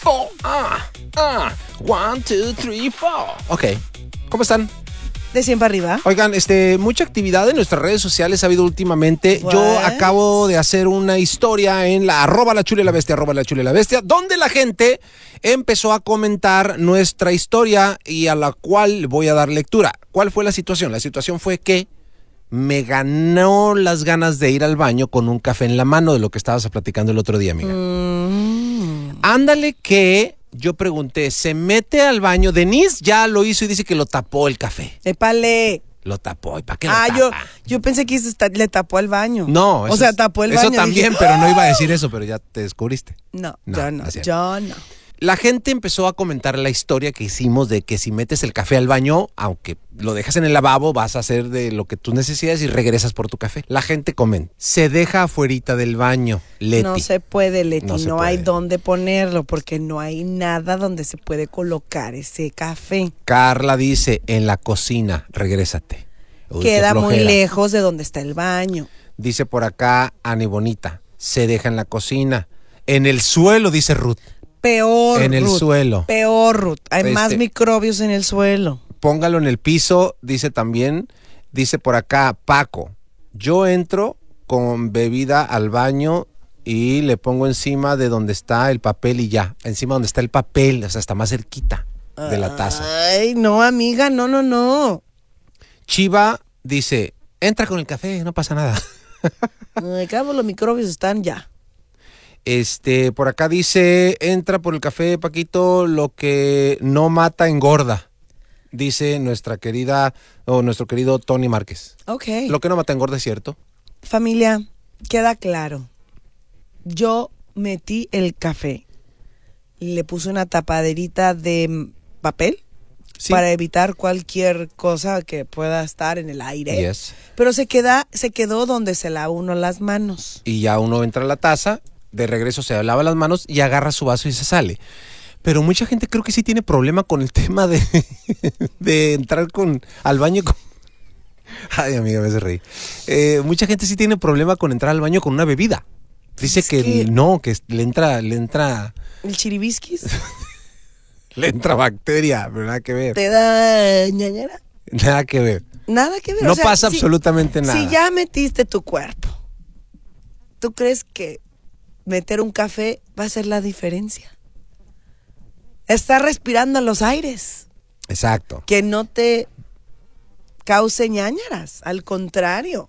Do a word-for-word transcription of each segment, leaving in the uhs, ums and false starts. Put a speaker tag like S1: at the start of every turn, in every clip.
S1: four. Ah, ah. One, two, three, four. Ok. ¿Cómo están?
S2: De cien para arriba.
S1: Oigan, este, mucha actividad en nuestras redes sociales ha habido últimamente.
S2: What?
S1: Yo acabo de hacer una historia en la arroba la chula y la bestia, arroba la chula y la bestia, donde la gente empezó a comentar nuestra historia y a la cual voy a dar lectura. ¿Cuál fue la situación? La situación fue que me ganó las ganas de ir al baño con un café en la mano, de lo que estabas platicando el otro día, amiga.
S2: Mm.
S1: Ándale que yo pregunté, ¿se mete al baño? Denise ya lo hizo y dice que lo tapó el café.
S2: Épale.
S1: Lo tapó. ¿Y para qué lo
S2: Ah,
S1: tapa?
S2: yo, yo pensé que está- le tapó el baño.
S1: No.
S2: O
S1: eso
S2: sea,
S1: es-
S2: tapó el
S1: Eso
S2: baño.
S1: también,
S2: Dije,
S1: pero no iba a decir eso, pero ya te descubriste.
S2: No,
S1: No,
S2: yo no,
S1: no es cierto.
S2: yo no.
S1: La gente empezó a comentar la historia que hicimos de que si metes el café al baño, aunque lo dejas en el lavabo, vas a hacer de lo que tú necesitas y regresas por tu café. La gente comenta, se deja afuerita del baño, Leti.
S2: No se puede, Leti,
S1: No
S2: no,
S1: se
S2: hay
S1: puede.
S2: dónde ponerlo porque no hay nada donde se puede colocar ese café.
S1: Carla dice, en la cocina, regrésate. Uy, qué
S2: Queda muy
S1: flojera.
S2: lejos de donde está el baño.
S1: Dice por acá, Ani Bonita, se deja en la cocina. En el suelo, dice Ruth.
S2: Peor,
S1: En el
S2: Ruth,
S1: suelo.
S2: Peor, Ruth. Hay
S1: Este-
S2: más microbios en el suelo.
S1: Póngalo en el piso, dice también, dice por acá, Paco, yo entro con bebida al baño y le pongo encima de donde está el papel y ya, encima donde está el papel, o sea, está más cerquita de la taza.
S2: Ay, no, amiga, no, no, no.
S1: Chiva dice, entra con el café, no pasa nada.
S2: Ay, cabo, los microbios están ya.
S1: Este, por acá dice, entra por el café, Paquito, lo que no mata engorda, dice nuestra querida, o nuestro querido Tony Márquez.
S2: Ok.
S1: Lo que no mata engorda es cierto.
S2: Familia, queda claro. Yo metí el café. Le puse una tapaderita de mm, papel
S1: Sí.
S2: para evitar cualquier cosa que pueda estar en el aire.
S1: Yes.
S2: Pero se queda, se quedó donde se lava uno las manos.
S1: Y ya uno entra a la taza, de regreso se lava las manos y agarra su vaso y se sale. Pero mucha gente creo que sí tiene problema con el tema de, de entrar con al baño con... Ay, amiga, me hace reír. Eh, mucha gente sí tiene problema con entrar al baño con una bebida. Dice
S2: Es
S1: que,
S2: que-
S1: no, que le entra, le entra,
S2: El chiribisquis
S1: le entra bacteria, pero nada que ver.
S2: te da ñañera.
S1: Nada que ver.
S2: Nada que ver.
S1: No
S2: o sea,
S1: pasa
S2: si-
S1: absolutamente nada.
S2: Si ya metiste tu cuerpo, ¿tú crees que meter un café va a ser la diferencia? Estás respirando los aires,
S1: Exacto.
S2: que no te cause ñañaras, al contrario.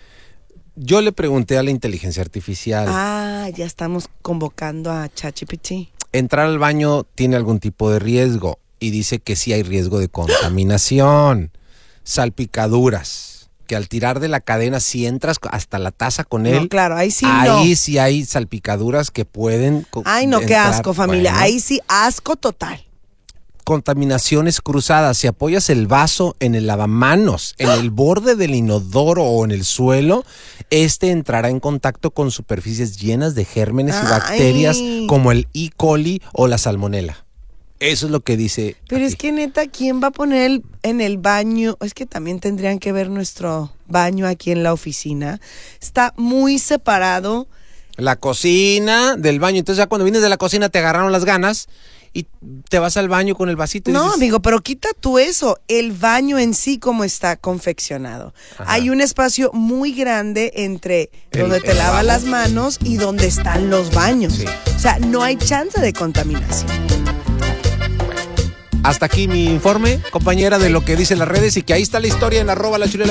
S1: Yo le pregunté a la inteligencia artificial,
S2: Ah, ya estamos convocando a ChatGPT.
S1: ¿entrar al baño tiene algún tipo de riesgo? Y dice que sí hay riesgo de contaminación, salpicaduras, que al tirar de la cadena, si entras hasta la taza con él,
S2: No, claro, ahí sí
S1: ahí
S2: no.
S1: sí hay salpicaduras que pueden... co-
S2: Ay, no, qué
S1: entrar.
S2: asco, familia.
S1: Bueno,
S2: Ahí sí, asco total.
S1: contaminaciones cruzadas. Si apoyas el vaso en el lavamanos, en el borde del inodoro o en el suelo, este entrará en contacto con superficies llenas de gérmenes y
S2: Ay.
S1: bacterias como el E. coli o la salmonela. Eso es lo que dice.
S2: Pero
S1: aquí.
S2: es que neta, ¿quién va a poner el- en el baño? Es que también tendrían que ver nuestro baño aquí en la oficina. Está muy separado.
S1: La cocina del baño. Entonces ya cuando vienes de la cocina te agarraron las ganas y te vas al baño con el vasito y
S2: No,
S1: dices,
S2: amigo, pero quita tú eso. El baño en sí, como está confeccionado.
S1: Ajá.
S2: Hay un espacio muy grande entre
S1: El-
S2: donde te
S1: el
S2: lavas
S1: lavabo.
S2: las manos y donde están los baños.
S1: Sí.
S2: O sea, no hay chance de contaminación.
S1: hasta aquí mi informe, compañera, de lo que dicen las redes y que ahí está la historia en arroba la chuleta.